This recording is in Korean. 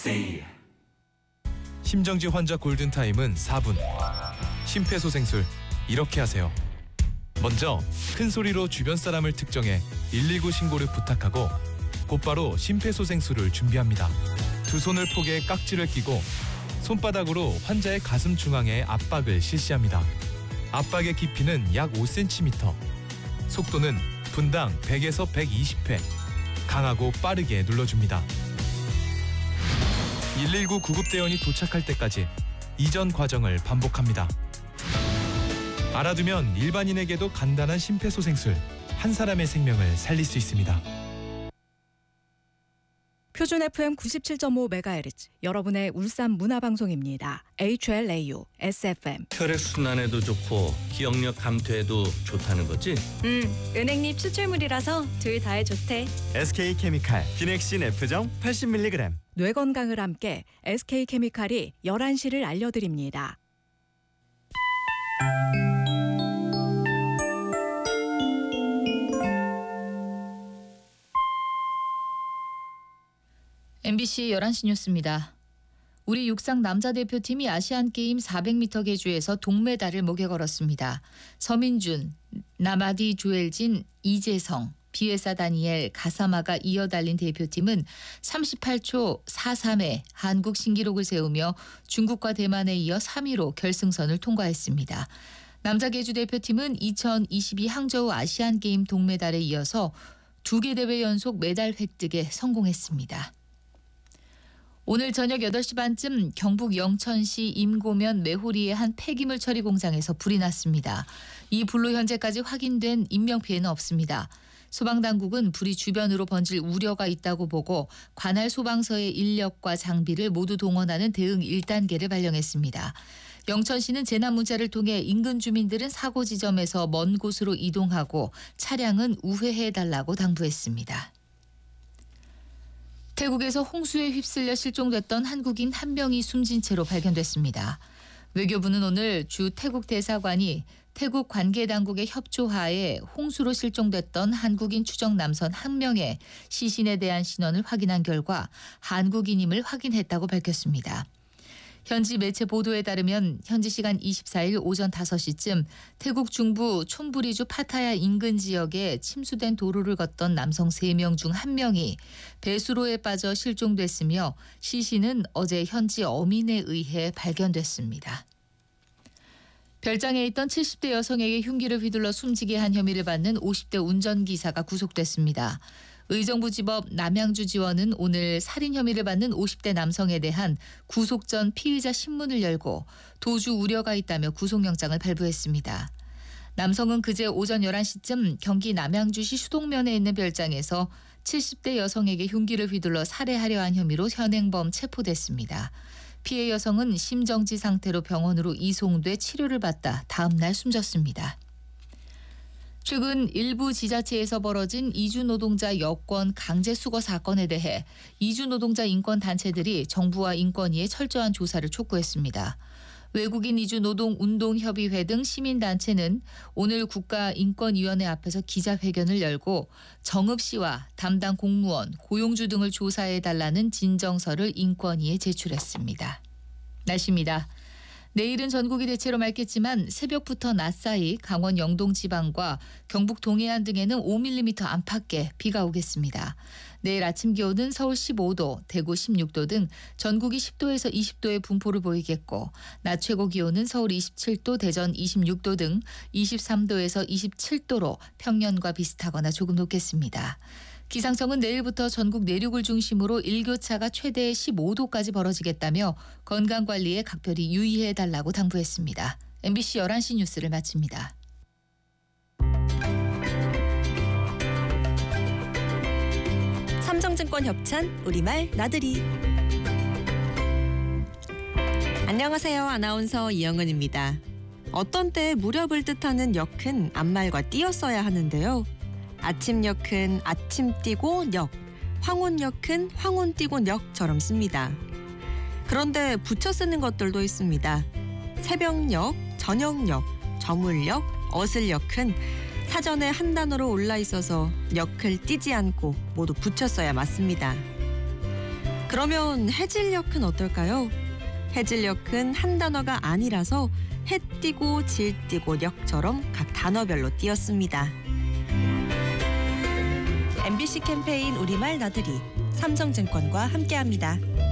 심정지 환자 골든타임은 4분. 심폐소생술 이렇게 하세요. 먼저 큰 소리로 주변 사람을 특정해 119 신고를 부탁하고 곧바로 심폐소생술을 준비합니다. 두 손을 포개 깍지를 끼고 손바닥으로 환자의 가슴 중앙에 압박을 실시합니다. 압박의 깊이는 약 5cm. 속도는 분당 100에서 120회. 강하고 빠르게 눌러줍니다. 119 구급대원이 도착할 때까지 이전 과정을 반복합니다. 알아두면 일반인에게도 간단한 심폐소생술, 한 사람의 생명을 살릴 수 있습니다. 표준 FM 97.5MHz, 여러분의 울산 문화방송입니다. HLAU, SFM. 혈액순환에도 좋고 기억력 감퇴에도 좋다는 거지? 은행잎 추출물이라서 둘 다에 좋대. SK케미칼 비넥신 F정 80mg. 뇌 건강을 함께 SK케미칼이 11시를 알려드립니다. MBC 11시 뉴스입니다. 우리 육상 남자 대표팀이 아시안게임 400m 계주에서 동메달을 목에 걸었습니다. 서민준, 나마디 조엘진, 이재성, 비에사 다니엘, 가사마가 이어 달린 대표팀은 38초 43의 한국 신기록을 세우며 중국과 대만에 이어 3위로 결승선을 통과했습니다. 남자 계주 대표팀은 2022 항저우 아시안게임 동메달에 이어서 2개 대회 연속 메달 획득에 성공했습니다. 오늘 저녁 8시 반쯤 경북 영천시 임고면 매호리의 한 폐기물 처리 공장에서 불이 났습니다. 이 불로 현재까지 확인된 인명피해는 없습니다. 소방당국은 불이 주변으로 번질 우려가 있다고 보고 관할 소방서의 인력과 장비를 모두 동원하는 대응 1단계를 발령했습니다. 영천시는 재난 문자를 통해 인근 주민들은 사고 지점에서 먼 곳으로 이동하고 차량은 우회해달라고 당부했습니다. 태국에서 홍수에 휩쓸려 실종됐던 한국인 한 명이 숨진 채로 발견됐습니다. 외교부는 오늘 주 태국 대사관이 태국 관계당국의 협조하에 홍수로 실종됐던 한국인 추정 남성 한 명의 시신에 대한 신원을 확인한 결과 한국인임을 확인했다고 밝혔습니다. 현지 매체 보도에 따르면 현지 시간 24일 오전 5시쯤 태국 중부 촌부리주 파타야 인근 지역에 침수된 도로를 걷던 남성 3명 중 1명이 배수로에 빠져 실종됐으며 시신은 어제 현지 어민에 의해 발견됐습니다. 별장에 있던 70대 여성에게 흉기를 휘둘러 숨지게 한 혐의를 받는 50대 운전기사가 구속됐습니다. 의정부지법 남양주지원은 오늘 살인 혐의를 받는 50대 남성에 대한 구속 전 피의자 신문을 열고 도주 우려가 있다며 구속영장을 발부했습니다. 남성은 그제 오전 11시쯤 경기 남양주시 수동면에 있는 별장에서 70대 여성에게 흉기를 휘둘러 살해하려 한 혐의로 현행범 체포됐습니다. 피해 여성은 심정지 상태로 병원으로 이송돼 치료를 받다 다음 날 숨졌습니다. 최근 일부 지자체에서 벌어진 이주 노동자 여권 강제 수거 사건에 대해 이주 노동자 인권단체들이 정부와 인권위에 철저한 조사를 촉구했습니다. 외국인 이주 노동 운동협의회 등 시민단체는 오늘 국가인권위원회 앞에서 기자회견을 열고 정읍 씨와 담당 공무원, 고용주 등을 조사해달라는 진정서를 인권위에 제출했습니다. 날씨입니다. 내일은 전국이 대체로 맑겠지만 새벽부터 낮 사이 강원 영동 지방과 경북 동해안 등에는 5mm 안팎의 비가 오겠습니다. 내일 아침 기온은 서울 15도, 대구 16도 등 전국이 10도에서 20도의 분포를 보이겠고 낮 최고 기온은 서울 27도, 대전 26도 등 23도에서 27도로 평년과 비슷하거나 조금 높겠습니다. 기상청은 내일부터 전국 내륙을 중심으로 일교차가 최대 15도까지 벌어지겠다며 건강관리에 각별히 유의해달라고 당부했습니다. MBC 11시 뉴스를 마칩니다. 삼성증권 협찬 우리말 나들이. 안녕하세요. 아나운서 이영은입니다. 어떤 때 무렵을 뜻하는 역은 앞말과 띄어 써야 하는데요. 아침역은 아침 띄고 역, 황혼역은 황혼 띄고 역처럼 씁니다. 그런데 붙여 쓰는 것들도 있습니다. 새벽역, 저녁역, 저물역, 어슬역은 사전에 한 단어로 올라 있어서 역을 띄지 않고 모두 붙여 써야 맞습니다. 그러면 해질녘은 어떨까요? 해질녘은 한 단어가 아니라서 해 띄고 질 띄고 녘처럼 각 단어별로 띄었습니다. MBC 캠페인 우리말 나들이 삼성증권과 함께합니다.